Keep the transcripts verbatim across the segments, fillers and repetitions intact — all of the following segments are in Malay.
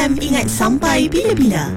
M. Ingat sampai bila-bila.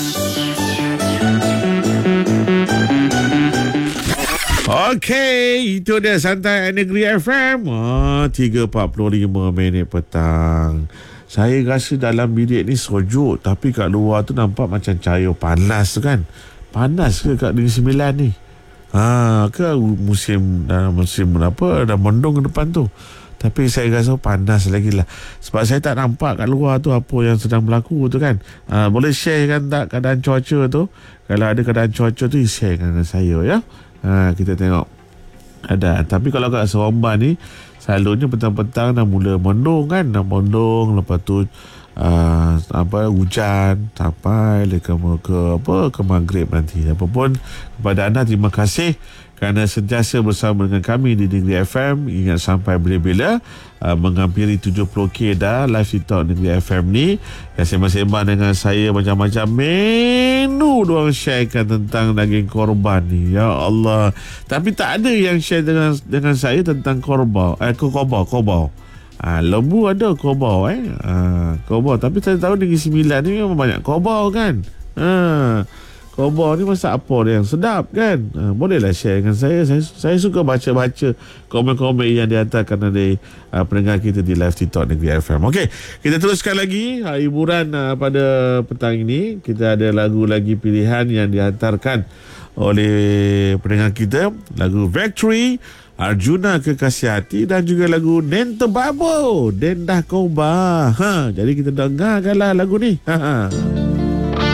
Okey, itu dia Santai Negeri F M. Ah, tiga empat puluh lima minit petang. Saya rasa dalam bilik ni sejuk, tapi kat luar tu nampak macam cahaya panas tu kan. Panas ke kat Negeri Sembilan ni? Ha, ke musim dalam musim apa dah mendung ke depan tu. Tapi saya rasa panas lagi lah. Sebab saya tak nampak kat luar tu apa yang sedang berlaku tu kan. Ha, boleh share kan tak keadaan cuaca tu? Kalau ada keadaan cuaca tu, share dengan saya ya. Ha, kita tengok ada. Tapi kalau kat Seremban ni selalunya petang-petang dah mula mendung kan, dah mendung, lepas tu uh, apa hujan sampai ke, ke apa ke maghrib nanti. Apapun, kepada anda terima kasih kerana sentiasa bersama dengan kami di Negeri F M. Ingat sampai bila-bila, uh, menghampiri tujuh puluh K dah live TikTok Negeri F M ni. Yang sembang-sembang dengan saya macam-macam menu diorang sharekan tentang daging korban ni. Ya Allah. Tapi tak ada yang share dengan dengan saya tentang korban. Eh, kobau, kobau. Ah, lembu ada kobau eh. Ah, kobau. Tapi saya tahu Negeri Sembilan ni memang banyak kobau kan. Ah. Kobau ni masak apa dia yang sedap kan? Ha, bolehlah share dengan saya. Saya, saya suka baca-baca komen-komen yang dihantarkan oleh uh, pendengar kita di live TikTok Negeri F M. Okey, kita teruskan lagi uh, hiburan uh, pada petang ini. Kita ada lagu lagi pilihan yang dihantarkan oleh pendengar kita. Lagu Victory, Arjuna Kekasih Hati, dan juga lagu Nenta Babo, Dendah Koba. Ha, jadi kita dengarkanlah lagu ni. Ha, ha.